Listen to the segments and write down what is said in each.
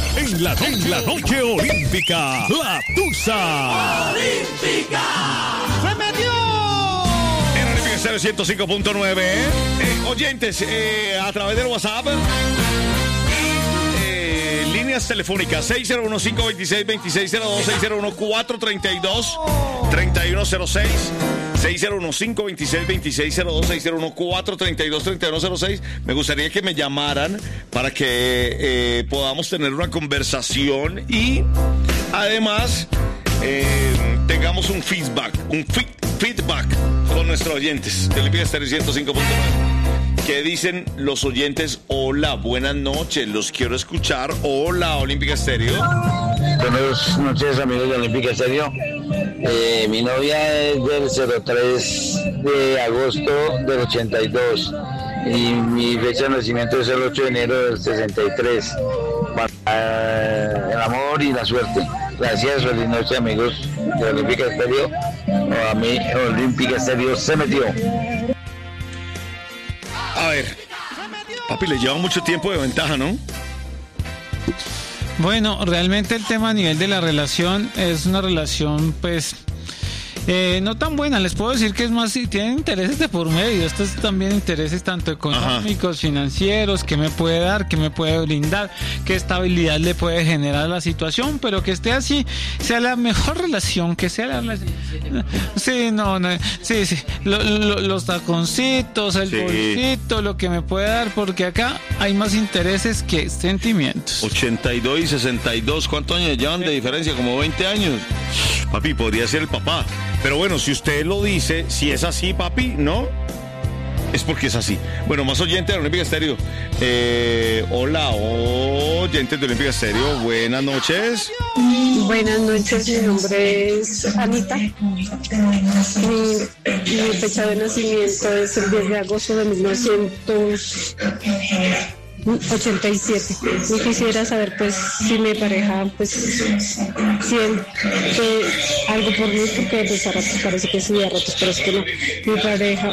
En la noche olímpica, la Tusa Olímpica. ¡Se metió! En Olímpica Estéreo 105.9. Oyentes, a través del WhatsApp. Líneas telefónicas 601-526-2602, 601-432-3106, 601-526-2602, 601-432-3106. Me gustaría que me llamaran para que podamos tener una conversación y además tengamos un feedback, feedback con nuestros oyentes de Olímpica Estéreo 105.9. ¿Qué dicen los oyentes? Hola, buenas noches, los quiero escuchar. Hola, Olímpica Estéreo. Buenas noches, amigos de Olímpica Estéreo. Mi novia es del 03 de agosto del 82 y mi fecha de nacimiento es el 8 de enero del 63. El amor y la suerte. Gracias, feliz noche, amigos de Olímpica Estéreo. A mí, Olímpica Estéreo se metió. A ver, papi, le lleva mucho tiempo de ventaja, ¿no? Bueno, realmente el tema a nivel de la relación es una relación, pues, no tan buena. Les puedo decir que es más, si tienen intereses de por medio. Estos también intereses tanto económicos, financieros, qué me puede dar, qué me puede brindar, qué estabilidad le puede generar la situación, pero que esté así, sea la mejor relación, que sea la relación. Sí, sí. Los taconcitos, el bolsito, lo que me puede dar, porque acá hay más intereses que sentimientos. 82 y 62, ¿cuántos años llevan de diferencia? Como 20 años. Papi, podría ser el papá. Pero bueno, si usted lo dice, si es así, papi, ¿no? Es porque es así. Bueno, más oyentes de Olímpica Estéreo. Hola, oyentes de Olímpica Estéreo. Buenas noches. Buenas noches, mi nombre es Anita. Mi fecha de nacimiento es el 10 de agosto de 1987. Y quisiera saber, pues, si mi pareja, pues, siente algo por mí, porque pues a ratos parece que sí, a ratos parece que no. Mi pareja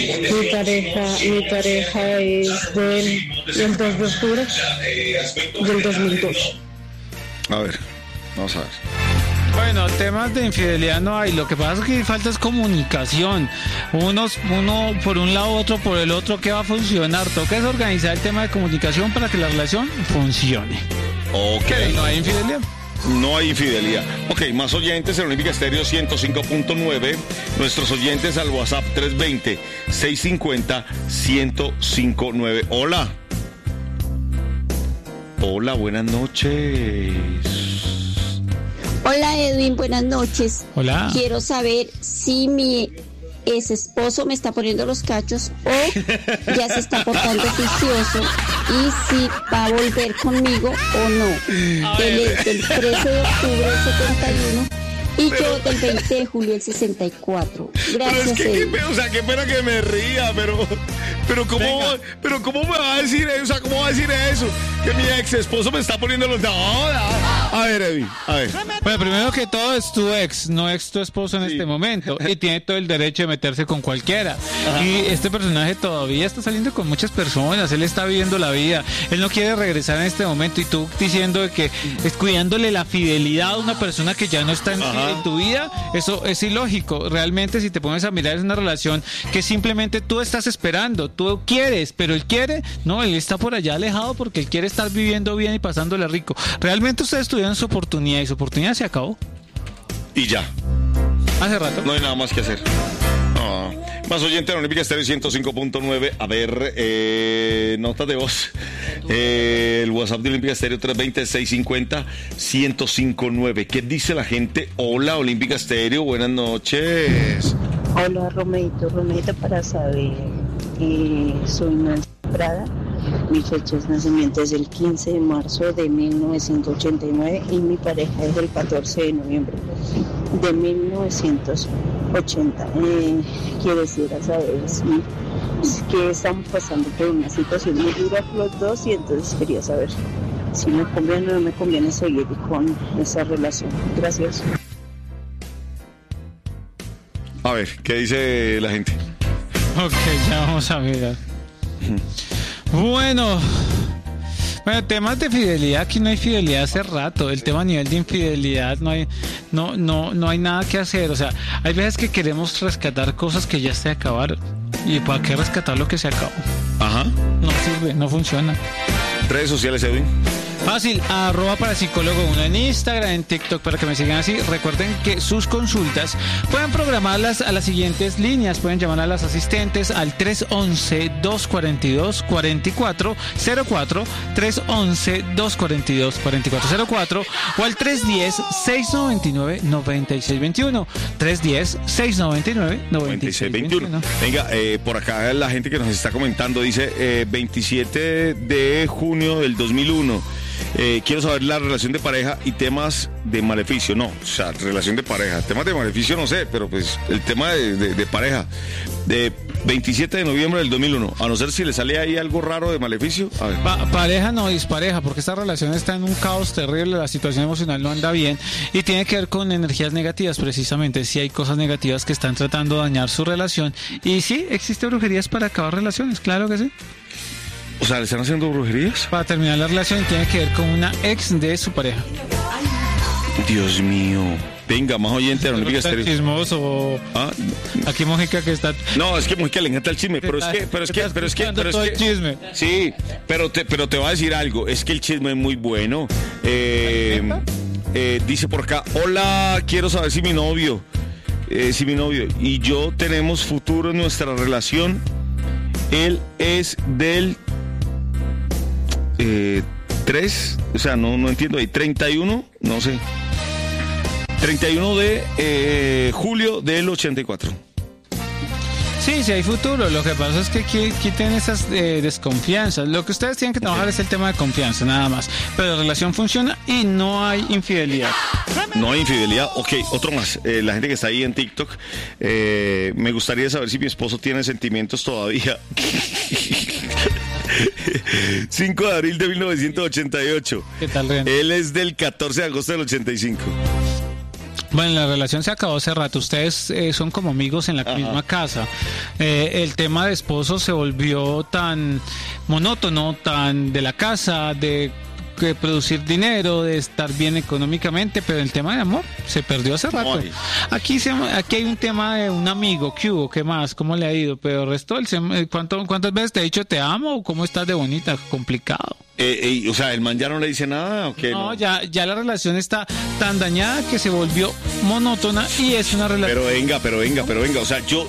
es del 2 de octubre del 2002. A ver, vamos a ver. Bueno, temas de infidelidad no hay. Lo que pasa es que falta es comunicación. Uno por un lado, otro por el otro. ¿Qué va a funcionar? Toca es organizar el tema de comunicación para que la relación funcione. Ok. Pero no hay infidelidad. No hay infidelidad. Ok, más oyentes en Olímpica Estéreo 105.9. Nuestros oyentes al WhatsApp 320-650-1059. Hola. Hola, buenas noches. Hola Edwin, buenas noches. Hola. Quiero saber si mi ex esposo me está poniendo los cachos o ya se está portando juicioso y si va a volver conmigo o no. Él es del 13 de octubre del 71 y yo del 20 de julio del 64. Gracias, Edwin. Qué pena que me ría, pero ¿cómo me va a decir eso? O sea, ¿cómo va a decir eso? Que mi ex esposo me está poniendo los... A ver, Edwin, a ver. Bueno, primero que todo es tu ex, no ex tu esposo en este momento. Y tiene todo el derecho de meterse con cualquiera. Ajá. Y este personaje todavía está saliendo con muchas personas. Él está viviendo la vida. Él no quiere regresar en este momento. Y tú diciendo de que es cuidándole la fidelidad a una persona que ya no está en tu vida. Eso es ilógico. Realmente, si te pones a mirar, es una relación que simplemente tú estás esperando. Tú quieres, pero él quiere. No, él está por allá alejado porque él quiere estar viviendo bien y pasándole rico. Realmente ustedes tuvieron su oportunidad y su oportunidad se acabó. Y ya. Hace rato. No hay nada más que hacer. No. Más oyente de Olímpica Estéreo 105.9. A ver, notas de voz. El WhatsApp de Olímpica Estéreo 320-650-1059. ¿Qué dice la gente? Hola, Olímpica Estéreo, buenas noches. Hola, Romeito, para saber. Soy Nancy Prada. Mi fecha de nacimiento es el 15 de marzo de 1989 y mi pareja es el 14 de noviembre de 1980. Quisiera saber si que estamos pasando por una situación muy dura los dos y entonces quería saber si me conviene o no me conviene seguir con esa relación. Gracias. A ver, ¿qué dice la gente? Ok, ya vamos a mirar. Bueno, Bueno, temas de fidelidad, aquí no hay fidelidad hace rato. El tema a nivel de infidelidad no hay nada que hacer. O sea, hay veces que queremos rescatar cosas que ya se acabaron. ¿Y para qué rescatar lo que se acabó? Ajá. No sirve, no funciona. Redes sociales, Edwin. Fácil, @parapsicólogo1 en Instagram, en TikTok, para que me sigan así. Recuerden que sus consultas pueden programarlas a las siguientes líneas. Pueden llamar a las asistentes al 311-242-4404, 311-242-4404 o al 310-699-9621, 310-699-9621. Venga, por acá la gente que nos está comentando dice 27 de junio del 2001. Quiero saber la relación de pareja y temas de maleficio. No, o sea, relación de pareja. Temas de maleficio no sé, pero pues el tema de pareja. De 27 de noviembre del 2001. A no ser si le sale ahí algo raro de maleficio. A ver. Pareja no, dispareja, porque esta relación está en un caos terrible, la situación emocional no anda bien y tiene que ver con energías negativas precisamente. Si hay cosas negativas que están tratando de dañar su relación. Y sí, existe brujerías para acabar relaciones, claro que sí. O sea, ¿le están haciendo brujerías? Para terminar la relación tiene que ver con una ex de su pareja. Dios mío. Venga, más oyente, no está chismoso. ¿Ah? Aquí Mojica que está. No, es que Mojica le encanta el chisme, pero es que. Chisme. Sí, pero te voy a decir algo, es que el chisme es muy bueno. Dice por acá, hola, quiero saber si mi novio y yo tenemos futuro en nuestra relación. Él es del 3, o sea, no entiendo ahí, 31, no sé. 31 de julio del 84. Sí, hay futuro. Lo que pasa es que quiten esas desconfianzas. Lo que ustedes tienen que trabajar es el tema de confianza, nada más. Pero la relación funciona y no hay infidelidad. No hay infidelidad. Ok, otro más. La gente que está ahí en TikTok, me gustaría saber si mi esposo tiene sentimientos todavía. 5 de abril de 1988. ¿Qué tal, Ren? Él es del 14 de agosto del 85. Bueno, la relación se acabó hace rato. Ustedes son como amigos en la misma casa. El tema de esposo se volvió tan monótono, tan de la casa, de producir dinero, de estar bien económicamente, pero el tema de amor se perdió hace rato. Aquí hay un tema de un amigo. ¿Qué hubo? ¿Qué más? ¿Cómo le ha ido? Pero el resto, ¿cuántas veces te he dicho te amo o cómo estás de bonita? Complicado. O sea, ¿el man ya no le dice nada o qué? No, ya la relación está tan dañada que se volvió monótona y es una relación... Pero venga. O sea, yo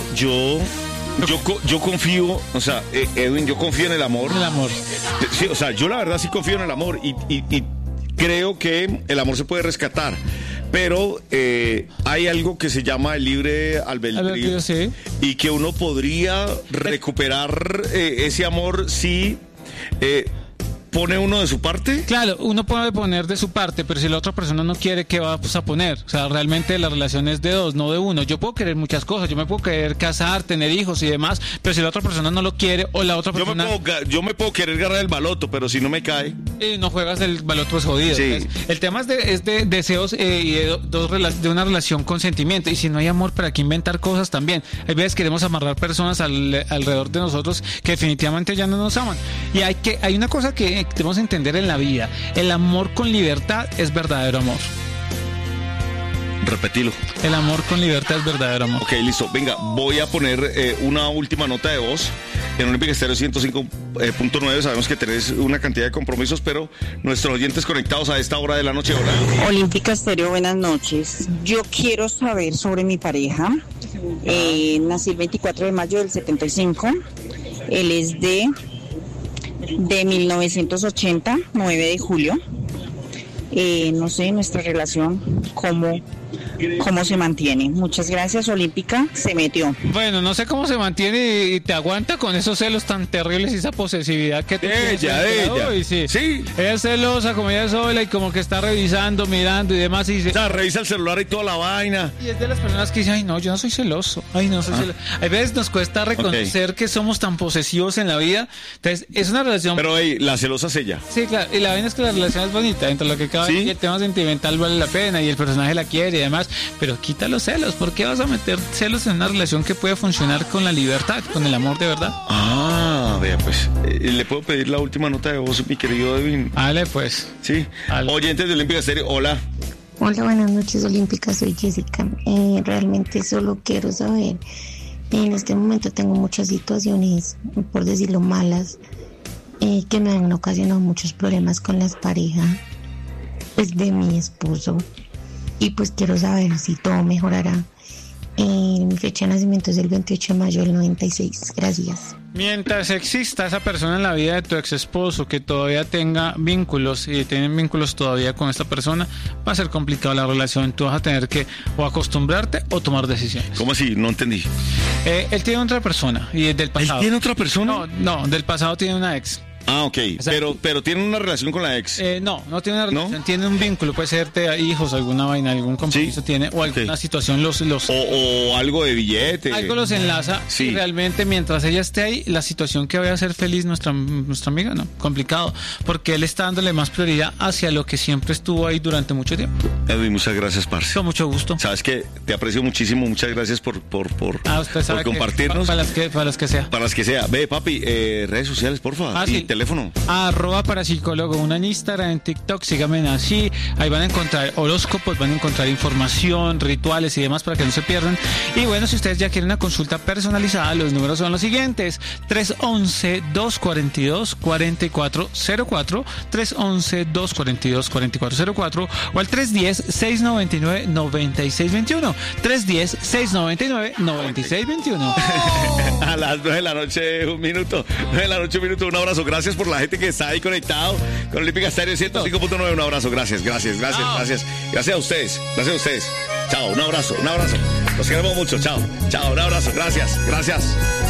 confío, o sea, Edwin, yo confío en el amor. El amor. Sí, o sea, yo la verdad sí confío en el amor y creo que el amor se puede rescatar. Pero hay algo que se llama el libre albedrío, sí. Y que uno podría recuperar ese amor si... ¿pone uno de su parte? Claro, uno puede poner de su parte, pero si la otra persona no quiere, ¿qué va a poner? O sea, realmente la relación es de dos, no de uno. Yo puedo querer muchas cosas, yo me puedo querer casar, tener hijos y demás, pero si la otra persona no lo quiere o la otra persona... Yo me puedo querer ganar el baloto, pero si no me cae... Y no juegas el baloto, es jodido. Sí. Entonces, el tema es de deseos y de una relación con sentimiento. Y si no hay amor, ¿para qué inventar cosas también? Hay veces queremos amarrar personas alrededor de nosotros que definitivamente ya no nos aman. Y hay una cosa que tenemos que entender en la vida: el amor con libertad es verdadero amor. Repetilo. El amor con libertad es verdadero amor. Ok, listo. Venga, voy a poner una última nota de voz. En Olímpica Estéreo 105.9 sabemos que tenés una cantidad de compromisos, pero nuestros oyentes conectados a esta hora de la noche. Hola. Olímpica Estéreo, buenas noches. Yo quiero saber sobre mi pareja. Nací el 24 de mayo del 75. Él es de 1980, 9 de julio. No sé, nuestra relación, cómo se mantiene. Muchas gracias, Olímpica, se metió. Bueno, no sé cómo se mantiene y te aguanta con esos celos tan terribles y esa posesividad que de ella. Sí. Ella es celosa, como ella es sola y como que está revisando, mirando y demás. Y o sea, revisa el celular y toda la vaina. Y es de las personas que dicen, ay no, yo no soy celoso. Celoso. A veces nos cuesta reconocer que somos tan posesivos en la vida. Entonces, es una relación... Pero la celosa es ella. Sí, claro. Y la vaina es que la relación es bonita. Dentro de lo que cabe, ¿sí? El tema sentimental vale la pena y el personaje la quiere y demás. Pero quita los celos. ¿Por qué vas a meter celos en una relación que puede funcionar con la libertad, con el amor de verdad? vea, pues. ¿Le puedo pedir la última nota de voz, mi querido Edwin? Dale, pues. Sí. Dale. Oyentes de Olímpica Estéreo, hola. Hola, buenas noches, Olímpica. Soy Jessica. Realmente solo quiero saber. En este momento tengo muchas situaciones, por decirlo malas, que me han ocasionado muchos problemas con las parejas, pues, de mi esposo. Y pues quiero saber si todo mejorará. Mi fecha de nacimiento es el 28 de mayo del 96. Gracias. Mientras exista esa persona en la vida de tu ex esposo que todavía tenga vínculos y tienen vínculos todavía con esta persona, va a ser complicado la relación. Tú vas a tener que o acostumbrarte o tomar decisiones. ¿Cómo así? No entendí. Él tiene otra persona y es del pasado. ¿Él tiene otra persona? No, del pasado tiene una ex. Ah, ok. Pero tiene una relación con la ex. No tiene una relación, tiene un vínculo, puede ser hijos, alguna vaina, algún compromiso tiene, o alguna situación o algo de billete. Algo los enlaza, y realmente mientras ella esté ahí, la situación que vaya a hacer feliz nuestra amiga, no, complicado, porque él está dándole más prioridad hacia lo que siempre estuvo ahí durante mucho tiempo. Edwin, muchas gracias, parce. Con mucho gusto. Sabes que te aprecio muchísimo, muchas gracias por usted sabe compartirnos. Para las que sea. Para las que sea. Ve, papi, redes sociales, porfa. Sí. Teléfono. @parapsicólogo, una en Instagram, en TikTok, síganme así. Ahí van a encontrar horóscopos, van a encontrar información, rituales y demás para que no se pierdan. Y bueno, si ustedes ya quieren una consulta personalizada, los números son los siguientes: 311-242-4404, 311-242-4404 o al 310-699-9621, 310-699-9621. A las 9 de la noche, un minuto. 9 de la noche, un minuto. Un abrazo. Gracias por la gente que está ahí conectado con Olímpica Estéreo 105.9. Un abrazo. Gracias. Gracias a ustedes. Chao. Un abrazo. Los queremos mucho. Chao. Un abrazo. Gracias.